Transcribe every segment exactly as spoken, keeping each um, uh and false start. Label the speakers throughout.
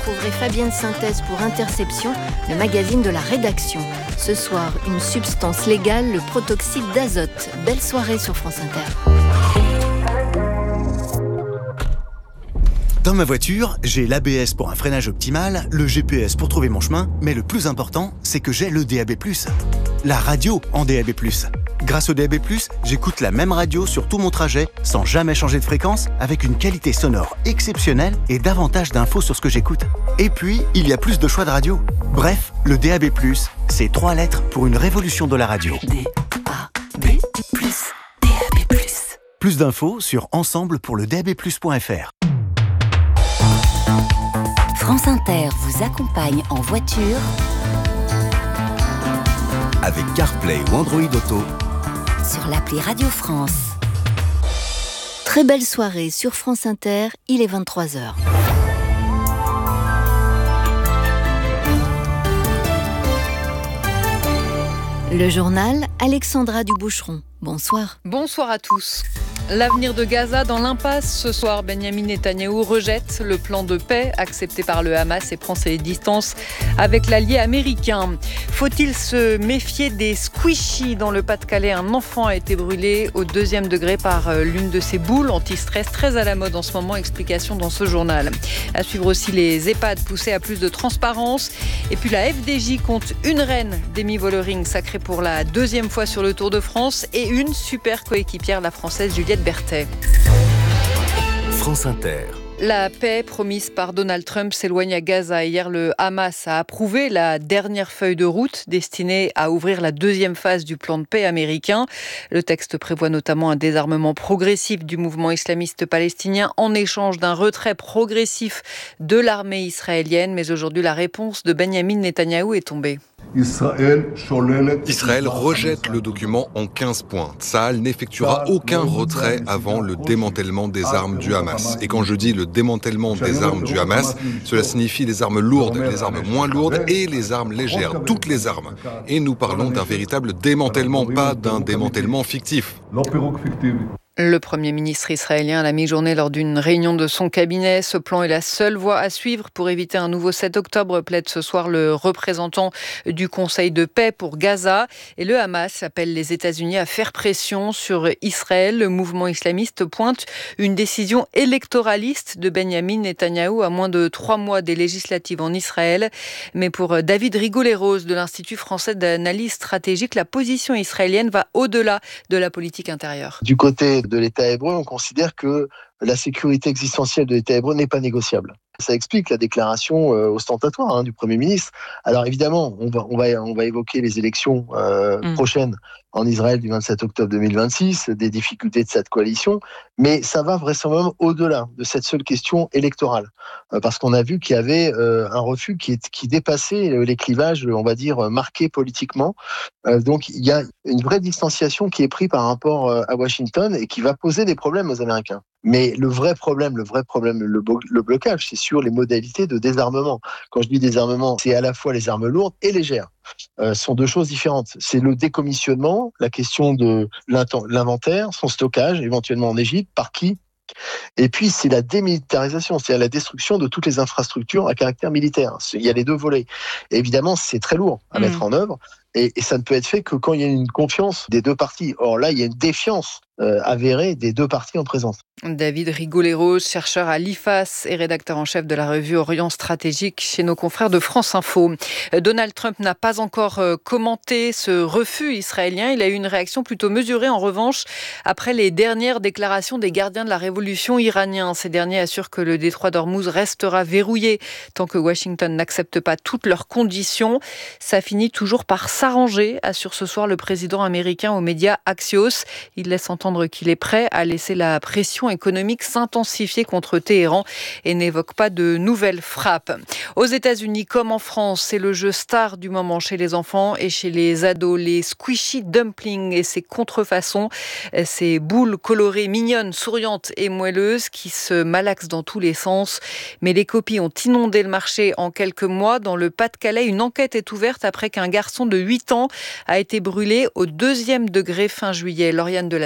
Speaker 1: retrouverez Fabienne Synthèse pour Interception, le magazine de la rédaction. Ce soir, une substance légale, le protoxyde d'azote. Belle soirée sur France Inter.
Speaker 2: Dans ma voiture, j'ai l'A B S pour un freinage optimal, le G P S pour trouver mon chemin, mais le plus important, c'est que j'ai le D A B plus. La radio en D A B plus. Grâce au D A B plus, j'écoute la même radio sur tout mon trajet, sans jamais changer de fréquence, avec une qualité sonore exceptionnelle et davantage d'infos sur ce que j'écoute. Et puis, il y a plus de choix de radio. Bref, le D A B plus, c'est trois lettres pour une révolution de la radio.
Speaker 1: D A B plus, D A B plus.
Speaker 2: Plus d'infos sur ensemble pour le D A B plus point F R.
Speaker 1: France Inter vous accompagne en voiture
Speaker 2: avec CarPlay ou Android Auto
Speaker 1: sur l'appli Radio France. Très belle soirée sur France Inter, il est vingt-trois heures. Le journal, Alexandra Duboucheron. Bonsoir.
Speaker 3: Bonsoir à tous. L'avenir de Gaza dans l'impasse. Ce soir, Benyamin Netanyahou rejette le plan de paix accepté par le Hamas et prend ses distances avec l'allié américain. Faut-il se méfier des squishies? Dans le Pas-de-Calais, un enfant a été brûlé au deuxième degré par l'une de ces boules anti-stress très à la mode en ce moment. Explication dans ce journal. À suivre aussi les EHPAD poussés à plus de transparence. Et puis la F D J compte une reine d'Amy Vollering sacrée pour la deuxième fois sur le Tour de France et une super coéquipière, la Française Juliette Berthet.
Speaker 2: France Inter.
Speaker 3: La paix promise par Donald Trump s'éloigne à Gaza. Hier, le Hamas a approuvé la dernière feuille de route destinée à ouvrir la deuxième phase du plan de paix américain. Le texte prévoit notamment un désarmement progressif du mouvement islamiste palestinien en échange d'un retrait progressif de l'armée israélienne. Mais aujourd'hui, la réponse de Benyamin Netanyahou est tombée.
Speaker 4: Israël rejette le document en quinze points. Tsahal n'effectuera aucun retrait avant le démantèlement des armes du Hamas. Et quand je dis le démantèlement des armes du Hamas, cela signifie les armes lourdes, les armes moins lourdes et les armes légères, toutes les armes. Et nous parlons d'un véritable démantèlement, pas d'un démantèlement fictif.
Speaker 3: Le Premier ministre israélien à la mi-journée lors d'une réunion de son cabinet. Ce plan est la seule voie à suivre pour éviter un nouveau sept octobre, plaide ce soir le représentant du Conseil de paix pour Gaza. Et le Hamas appelle les États-Unis à faire pression sur Israël. Le mouvement islamiste pointe une décision électoraliste de Benyamin Netanyahou à moins de trois mois des législatives en Israël. Mais pour David Rigoleros de l'Institut français d'analyse stratégique, la position israélienne va au-delà de la politique intérieure.
Speaker 5: Du côté de l'État hébreu, on considère que la sécurité existentielle de l'État hébreu n'est pas négociable. Ça explique la déclaration euh, ostentatoire hein, du Premier ministre. Alors évidemment, on va, on va, on va évoquer les élections euh, mmh. prochaines en Israël du vingt-sept octobre deux mille vingt-six, des difficultés de cette coalition, mais ça va vraisemblablement au-delà de cette seule question électorale, euh, parce qu'on a vu qu'il y avait euh, un refus qui, est, qui dépassait les clivages, on va dire, marqués politiquement. Euh, donc il y a une vraie distanciation qui est prise par rapport euh, à Washington et qui va poser des problèmes aux Américains. Mais le vrai problème, le vrai problème, le, bo- le blocage, c'est sur les modalités de désarmement. Quand je dis désarmement, c'est à la fois les armes lourdes et légères. Euh, ce sont deux choses différentes. C'est le décommissionnement, la question de l'inventaire, son stockage, éventuellement en Égypte, par qui ? Et puis, c'est la démilitarisation, c'est-à-dire la destruction de toutes les infrastructures à caractère militaire. Il y a les deux volets. Et évidemment, c'est très lourd à mmh. mettre en œuvre. Et, et ça ne peut être fait que quand il y a une confiance des deux parties. Or là, il y a une défiance euh, avérée des deux parties en présence.
Speaker 3: David Rigoleros, chercheur à l'I F A S et rédacteur en chef de la revue Orient Stratégique chez nos confrères de France Info. Donald Trump n'a pas encore commenté ce refus israélien. Il a eu une réaction plutôt mesurée en revanche après les dernières déclarations des gardiens de la révolution iraniens. Ces derniers assurent que le détroit d'Ormuz restera verrouillé tant que Washington n'accepte pas toutes leurs conditions. Ça finit toujours par s'arranger, assure ce soir le président américain aux médias Axios. Il laisse entendre qu'il est prêt à laisser la pression économique s'intensifier contre Téhéran et n'évoque pas de nouvelles frappes. Aux États-Unis comme en France, c'est le jeu star du moment chez les enfants et chez les ados, les squishy dumplings et ces contrefaçons, ces boules colorées mignonnes, souriantes et moelleuses qui se malaxent dans tous les sens. Mais les copies ont inondé le marché en quelques mois. Dans le Pas-de-Calais, une enquête est ouverte après qu'un garçon de huit ans a été brûlé au deuxième degré fin juillet. Lauriane Delanoë.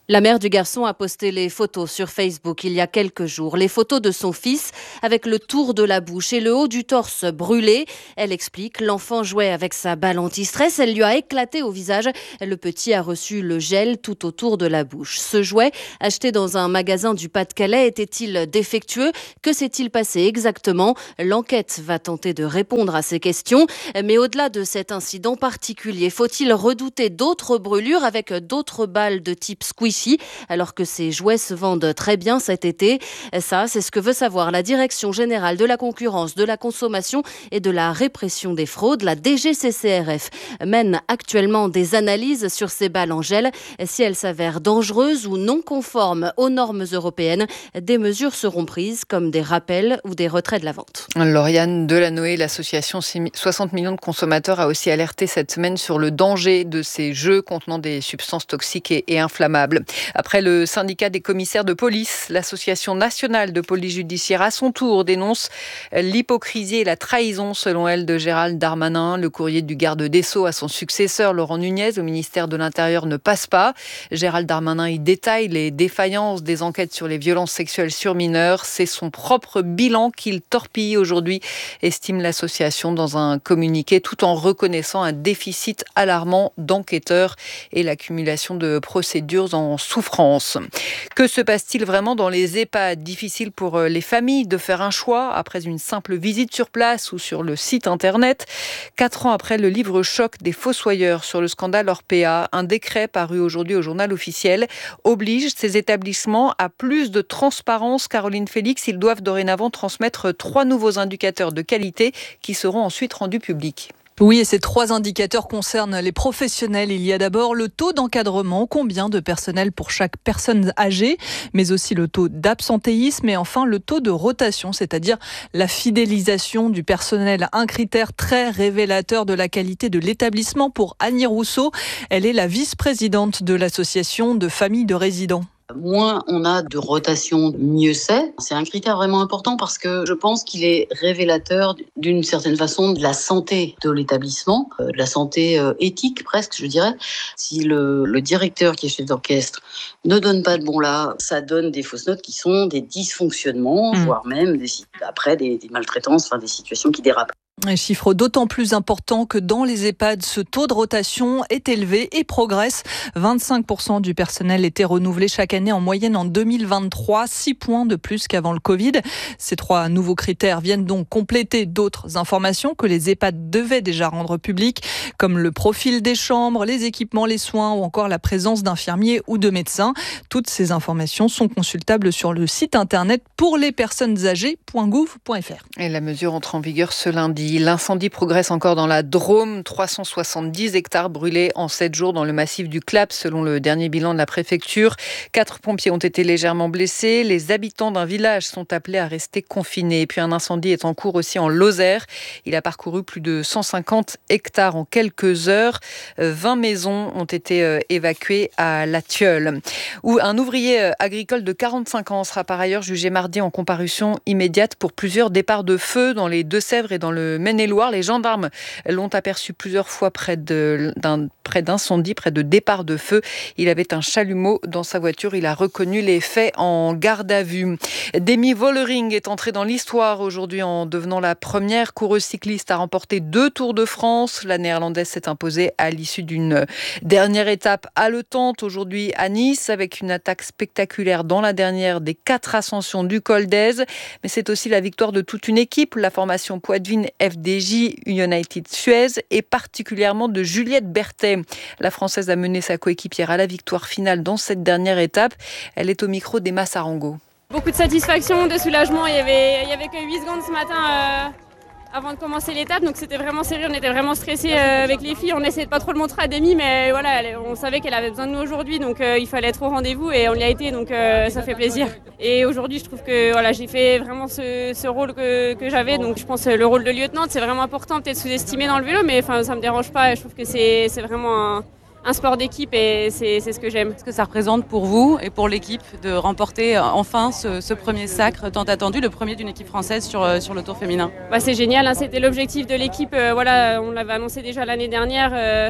Speaker 6: La mère du garçon a posté les photos sur Facebook il y a quelques jours. Les photos de son fils avec le tour de la bouche et le haut du torse brûlé. Elle explique, l'enfant jouait avec sa balle anti-stress. Elle lui a éclaté au visage. Le petit a reçu le gel tout autour de la bouche. Ce jouet, acheté dans un magasin du Pas-de-Calais, était-il défectueux ? Que s'est-il passé exactement ? L'enquête va tenter de répondre à ces questions. Mais au-delà de cet incident particulier, faut-il redouter d'autres brûlures avec d'autres balles de type squishy ? Alors que ces jouets se vendent très bien cet été. Ça, c'est ce que veut savoir la Direction générale de la concurrence, de la consommation et de la répression des fraudes. La D G C C R F mène actuellement des analyses sur ces balles en gel. Si elles s'avèrent dangereuses ou non conformes aux normes européennes, des mesures seront prises comme des rappels ou des retraits de la vente.
Speaker 3: Lauriane Delanoë, l'association soixante millions de consommateurs a aussi alerté cette semaine sur le danger de ces jeux contenant des substances toxiques et, et inflammables. Après le syndicat des commissaires de police, l'association nationale de police judiciaire à son tour dénonce l'hypocrisie et la trahison, selon elle, de Gérald Darmanin. Le courrier du garde des Sceaux à son successeur Laurent Nunez au ministère de l'Intérieur ne passe pas. Gérald Darmanin y détaille les défaillances des enquêtes sur les violences sexuelles sur mineurs. C'est son propre bilan qu'il torpille aujourd'hui, estime l'association dans un communiqué, tout en reconnaissant un déficit alarmant d'enquêteurs et l'accumulation de procédures en souffrance. Que se passe-t-il vraiment dans les EHPAD ? Difficile pour les familles de faire un choix après une simple visite sur place ou sur le site internet. Quatre ans après le livre choc des fossoyeurs sur le scandale Orpea, un décret paru aujourd'hui au journal officiel oblige ces établissements à plus de transparence. Caroline Félix, ils doivent dorénavant transmettre trois nouveaux indicateurs de qualité qui seront ensuite rendus publics.
Speaker 7: Oui, et ces trois indicateurs concernent les professionnels. Il y a d'abord le taux d'encadrement, combien de personnel pour chaque personne âgée, mais aussi le taux d'absentéisme et enfin le taux de rotation, c'est-à-dire la fidélisation du personnel. Un critère très révélateur de la qualité de l'établissement pour Annie Rousseau. Elle est la vice-présidente de l'association de familles de résidents.
Speaker 8: Moins on a de rotation, mieux c'est. C'est un critère vraiment important parce que je pense qu'il est révélateur d'une certaine façon de la santé de l'établissement, de la santé éthique presque, je dirais. Si le, le directeur qui est chef d'orchestre ne donne pas de bon là, ça donne des fausses notes qui sont des dysfonctionnements, mmh. voire même des, après des, des maltraitances, enfin des situations qui dérapent.
Speaker 7: Un chiffre d'autant plus important que dans les EHPAD, ce taux de rotation est élevé et progresse. vingt-cinq pour cent du personnel était renouvelé chaque année en moyenne en deux mille vingt-trois, six points de plus qu'avant le Covid. Ces trois nouveaux critères viennent donc compléter d'autres informations que les EHPAD devaient déjà rendre publiques, comme le profil des chambres, les équipements, les soins ou encore la présence d'infirmiers ou de médecins. Toutes ces informations sont consultables sur le site internet pour les personnes âgées point gouv point f r.
Speaker 3: Et la mesure entre en vigueur ce lundi. L'incendie progresse encore dans la Drôme. trois cent soixante-dix hectares brûlés en sept jours dans le massif du Clap, selon le dernier bilan de la préfecture. Quatre pompiers ont été légèrement blessés. Les habitants d'un village sont appelés à rester confinés. Et puis un incendie est en cours aussi en Lozère. Il a parcouru plus de cent cinquante hectares en quelques heures. vingt maisons ont été évacuées à La Thieule. Où un ouvrier agricole de quarante-cinq ans sera par ailleurs jugé mardi en comparution immédiate pour plusieurs départs de feu dans les Deux-Sèvres et dans le Maine-et-Loire. Les gendarmes l'ont aperçu plusieurs fois près, de, d'un, près d'incendies, près de départs de feu. Il avait un chalumeau dans sa voiture. Il a reconnu les faits en garde à vue. Demi Vollering est entrée dans l'histoire aujourd'hui en devenant la première coureuse cycliste à remporter deux Tours de France. La néerlandaise s'est imposée à l'issue d'une dernière étape haletante aujourd'hui à Nice, avec une attaque spectaculaire dans la dernière des quatre ascensions du col d'Èze. Mais c'est aussi la victoire de toute une équipe, la formation Poitvin F D J United Suez et particulièrement de Juliette Berthet. La Française a mené sa coéquipière à la victoire finale dans cette dernière étape. Elle est au micro d'Emma Sarango.
Speaker 9: Beaucoup de satisfaction, de soulagement. Il y avait, il y avait que huit secondes ce matin euh, avant de commencer l'étape, donc c'était vraiment sérieux. On était vraiment stressés euh, avec les filles. On essayait de pas trop le montrer à Demi, mais voilà, elle, on savait qu'elle avait besoin de nous aujourd'hui, donc euh, il fallait être au rendez-vous et on y a été, donc euh, ça fait plaisir. Et aujourd'hui, je trouve que voilà, j'ai fait vraiment ce, ce rôle que, que j'avais, donc je pense que le rôle de lieutenant, c'est vraiment important, peut-être sous-estimé dans le vélo, mais enfin ça me dérange pas. Et je trouve que c'est, c'est vraiment un un sport d'équipe et c'est, c'est ce que j'aime.
Speaker 10: Qu'est-ce que ça représente pour vous et pour l'équipe de remporter enfin ce, ce premier sacre tant attendu, le premier d'une équipe française sur, sur le Tour féminin?
Speaker 9: Bah, c'est génial, hein, c'était l'objectif de l'équipe, euh, voilà, on l'avait annoncé déjà l'année dernière. Euh,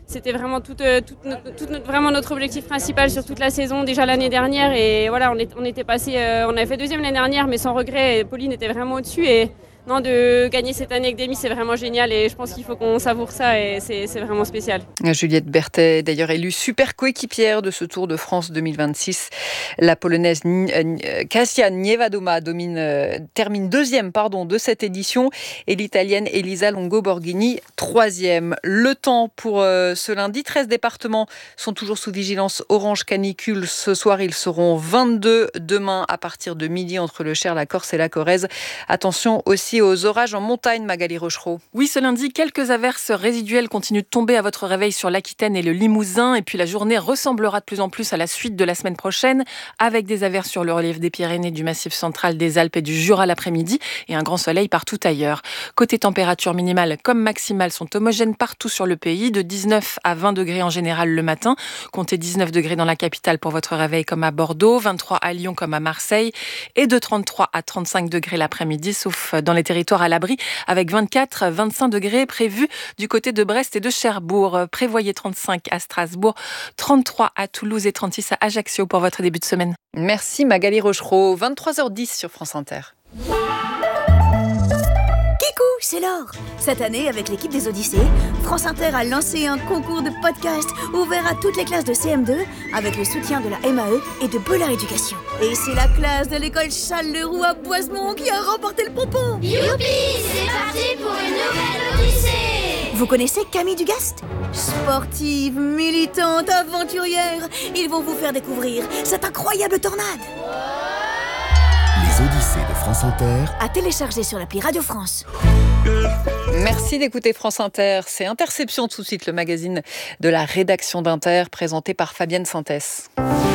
Speaker 9: C'était vraiment, tout, euh, tout, notre, tout notre, vraiment notre objectif principal sur toute la saison, déjà l'année dernière. Et voilà, on, est, on était passé, euh, on avait fait deuxième l'année dernière, mais sans regret. Et Pauline était vraiment au-dessus. Et non, de gagner cette année avec Demi, c'est vraiment génial. Et je pense qu'il faut qu'on savoure ça. Et c'est, c'est vraiment spécial.
Speaker 3: Juliette Berthet, d'ailleurs élue super coéquipière de ce Tour de France deux mille vingt-six. La Polonaise Kasia Niewiadoma domine, euh, termine deuxième pardon, de cette édition. Et l'Italienne Elisa Longo-Borghini, troisième. Le temps pour euh, ce lundi. treize départements sont toujours sous vigilance orange canicule. Ce soir, ils seront vingt-deux. Demain, à partir de midi, entre le Cher, la Corse et la Corrèze. Attention aussi aux orages en montagne, Magali Rochereau.
Speaker 11: Oui, ce lundi, quelques averses résiduelles continuent de tomber à votre réveil sur l'Aquitaine et le Limousin. Et puis la journée ressemblera de plus en plus à la suite de la semaine prochaine, avec des averses sur le relief des Pyrénées, du Massif central, des Alpes et du Jura l'après-midi, et un grand soleil partout ailleurs. Côté température minimale comme maximale sont homogènes partout sur le pays, de dix-neuf à vingt degrés en général le matin. Comptez dix-neuf degrés dans la capitale pour votre réveil comme à Bordeaux, vingt-trois à Lyon comme à Marseille, et de trente-trois à trente-cinq degrés l'après-midi, sauf dans les territoires à l'abri, avec vingt-quatre à vingt-cinq degrés prévus du côté de Brest et de Cherbourg. Prévoyez trente-cinq à Strasbourg, trente-trois à Toulouse et trente-six à Ajaccio pour votre début de semaine.
Speaker 3: Merci Magali Rochereau, vingt-trois heures dix sur France Inter.
Speaker 12: Kikou, c'est Laure. Cette année, avec l'équipe des Odyssées, France Inter a lancé un concours de podcast ouvert à toutes les classes de C M deux avec le soutien de la M A E et de Bollard Éducation. Et c'est la classe de l'école Charles-Leroux à Boisemont qui a remporté le pompon.
Speaker 13: Youpi, c'est parti pour une nouvelle Odyssée.
Speaker 12: Vous connaissez Camille Dugast? Sportive, militante, aventurière, ils vont vous faire découvrir cette incroyable tornade.
Speaker 14: Les Odyssées de France Inter,
Speaker 12: à télécharger sur l'appli Radio France.
Speaker 3: Merci d'écouter France Inter. C'est Interception tout de suite, le magazine de la rédaction d'Inter, présenté par Fabienne Sintès.